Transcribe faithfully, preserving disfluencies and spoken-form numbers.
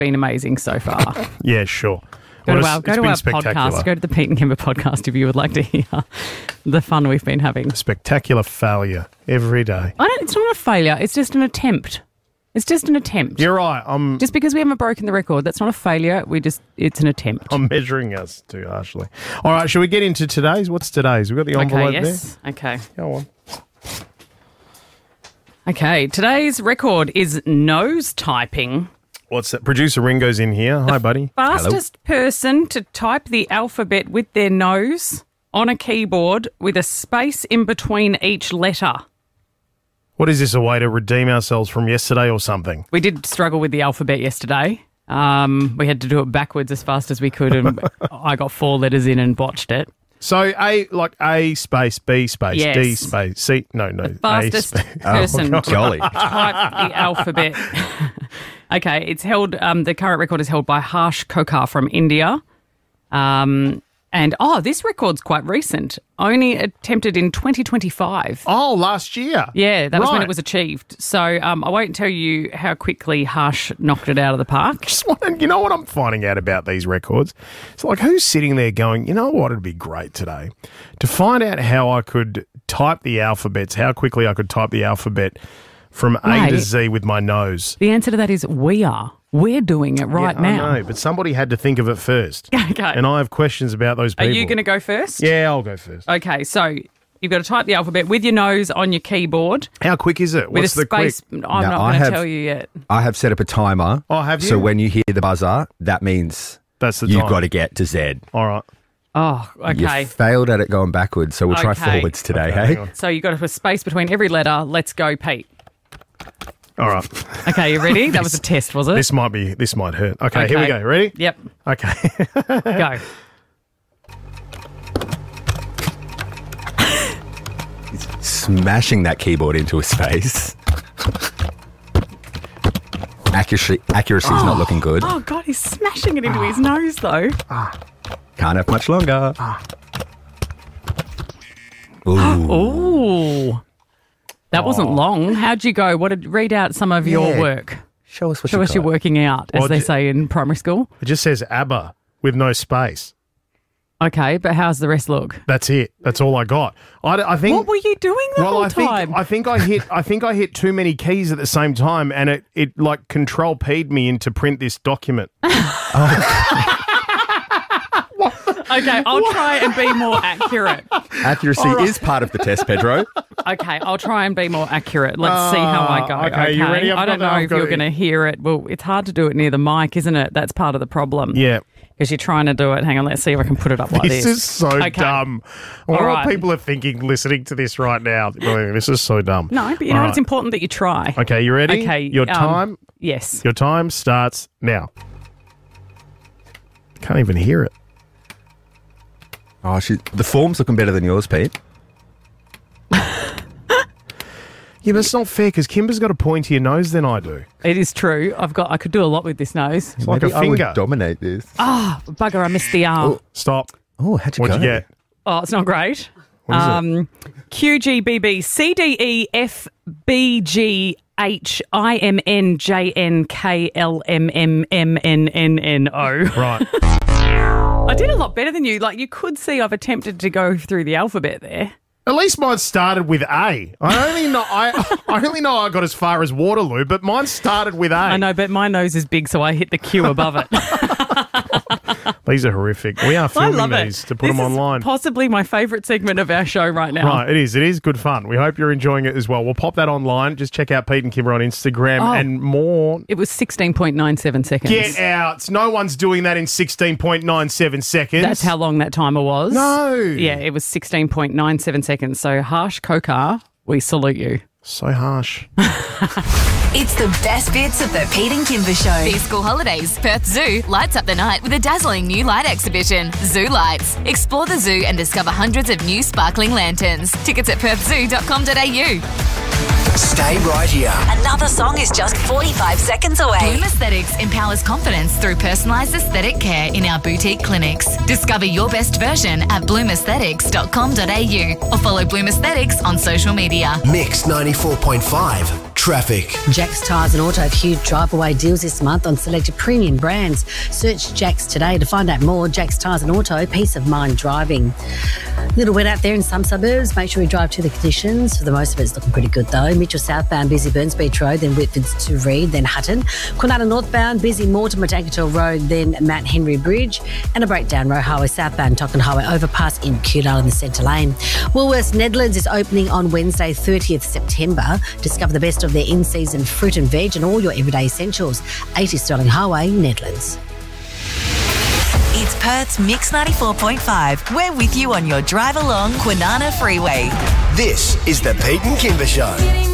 been amazing so far. Yeah, sure. Go Well, to our, it's- go it's to been our spectacular. podcast. Go to the Pete and Kimber podcast if you would like to hear the fun we've been having. Spectacular failure every day. I don't, it's not a failure. It's just an attempt. It's just an attempt. You're right. I'm Just because we haven't broken the record, that's not a failure. We just it's an attempt. I'm measuring us too harshly. All right, shall we get into today's? What's today's? We've got the envelope okay, yes. Okay. there. Go on. Okay. Today's record is nose typing. What's that? Producer Ringo's in here. Hi, buddy. Fastest person to type the alphabet with their nose on a keyboard with a space in between each letter. What is this, a way to redeem ourselves from yesterday or something? We did struggle with the alphabet yesterday. Um, we had to do it backwards as fast as we could, and I got four letters in and botched it. So A, like A space, B space, Yes. D space, C, no, no. Fastest A space. person to Golly. type the alphabet. Okay, it's held, um, the current record is held by Harsh Kokar from India. Um, and, oh, this record's quite recent. Only attempted in twenty twenty-five. Oh, last year. Yeah, that was when Right. it was achieved. So um, I won't tell you how quickly Harsh knocked it out of the park. Just wanna- you know what I'm finding out about these records? It's like, who's sitting there going, you know what, it'd be great today to find out how I could type the alphabets, how quickly I could type the alphabet from A to Mate. Z with my nose. The answer to that is we are. We're doing it right Yeah, now. I know, but somebody had to think of it first. Okay. And I have questions about those Are people. you going to go first? Yeah, I'll go first. Okay, so you've got to type the alphabet with your nose on your keyboard How quick is it? with What's a the quick? space. I'm Now, not I going to have- tell you yet. I have set up a timer. Oh, have you? So when you hear the buzzer, that means That's the you've time. got to get to Z. All right. Oh, okay. You failed at it going backwards, so we'll try Okay. forwards today, Okay, hey? hang on. So you've got to put a space between every letter. Let's go, Pete. All right. Okay, you ready? That was a test, was it? This might be. This might hurt. Okay, here we Okay. go. Ready? Yep. Okay. Go. Smashing that keyboard into a space. Accuracy accuracy is not looking good. Oh, God, he's smashing it into his nose, though. Can't have much longer. Ah. Ooh. Ooh. That wasn't long. How'd you go? What did read out some of your Yeah. work? Show us what Show you us your got. working out, as Well, they j- say in primary school. It just says ABBA with no space. Okay, but how's the rest look? That's it. That's all I got. I, d- I think. What were you doing the well, whole I think time? I think I hit I think I hit too many keys at the same time, and it it like control P'd me into print this document. Okay, I'll try and be more accurate. Accuracy is part of the test, Pedro. Okay, I'll try and be more accurate. Let's see how I go. Ah, okay, you ready? I've I don't got- know I've if got you're it. going to hear it. Well, it's hard to do it near the mic, isn't it? That's part of the problem. Yeah. Because you're trying to do it. Hang on, let's see if I can put it up like This this. is so Okay. dumb. I wonder All what right. people are thinking listening to this right now. This is so dumb. No, but you know All what? It's right. important that you try. Okay, you ready? Okay. Your um, time. Yes. Your time starts now. Can't even hear it. Oh, she, the form's looking better than yours, Pete. Yeah, but it's not fair because Kimber's got a pointier nose than I do. It is true. I've got. I could do a lot with this nose. It's like Maybe a I finger. would dominate this. Ah, bugger! I missed the R. Oh, Stop. Oh, how'd you What'd go? you get? it's not great. What is it? um, Q G B B C D E F B G H I M N J N K L M M M N N N O. Right. I did a lot better than you. Like, you could see I've attempted to go through the alphabet there. At least mine started with A. I only know I, I only know I got as far as Waterloo, but mine started with A. I know, but my nose is big, so I hit the Q above it. These are horrific. We are I filming love these it. to put This them is online. possibly my favourite segment of our show right now. Right, it is. It is good fun. We hope you're enjoying it as well. We'll pop that online. Just check out Pete and Kimber on Instagram Oh. and more. It was sixteen point nine seven seconds. Get out. No one's doing that in sixteen point nine seven seconds. That's how long that timer was. No. Yeah, it was sixteen point nine seven seconds. So, Harsh Kokar, we salute you. So harsh. It's the best bits of the Pete and Kimber Show. These school holidays, Perth Zoo lights up the night with a dazzling new light exhibition, Zoo Lights. Explore the zoo and discover hundreds of new sparkling lanterns. Tickets at perth zoo dot com dot a u. Stay right here. Another song is just forty-five seconds away. Bloom Aesthetics empowers confidence through personalised aesthetic care in our boutique clinics. Discover your best version at bloom aesthetics dot com dot a u or follow Bloom Aesthetics on social media. Mix ninety-four point five. Traffic. Jack's Tyres and Auto have huge drive-away deals this month on selected premium brands. Search Jack's today to find out more. Jack's Tyres and Auto, peace of mind driving. A little wet out there in some suburbs. Make sure you drive to the conditions. For the most of it, it's looking pretty good though. Mitchell southbound, busy Burns Beach Road, then Whitfords to Reed, then Hutton. Kwinana northbound, busy Mortimer Tankerton Road, then Mount Henry Bridge. And a breakdown Roe Highway southbound, Tocken Highway overpass in Kewdale in the centre lane. Woolworths Netherlands is opening on Wednesday, thirtieth September. Discover the best of their in-season fruit and veg and all your everyday essentials. eighty Sterling Highway, Netherlands. It's Perth's Mix ninety-four point five. We're with you on your drive along Kwinana Freeway. This is the Pete and Kimber Show.